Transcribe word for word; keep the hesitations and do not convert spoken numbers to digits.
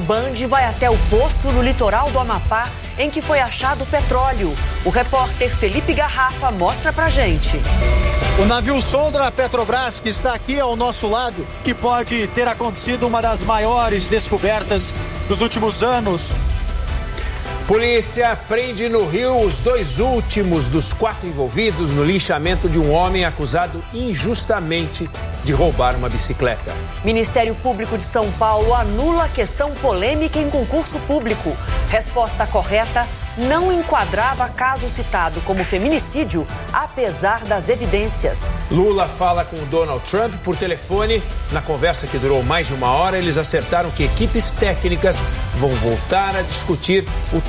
Band vai até o poço no litoral do Amapá, em que foi achado petróleo. O repórter Felipe Garrafa mostra pra gente. O navio sonda da Petrobras, que está aqui ao nosso lado, que pode ter acontecido uma das maiores descobertas dos últimos anos. Polícia prende no Rio os dois últimos dos quatro envolvidos no linchamento de um homem acusado injustamente de roubar uma bicicleta. Ministério Público de São Paulo anula questão polêmica em concurso público. Resposta correta: não enquadrava caso citado como feminicídio, apesar das evidências. Lula fala com Donald Trump por telefone. Na conversa que durou mais de uma hora, eles acertaram que equipes técnicas vão voltar a discutir o